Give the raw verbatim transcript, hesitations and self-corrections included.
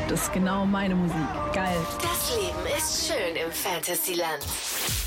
Das ist genau meine Musik. Geil. Das Leben ist schön im Fantasyland.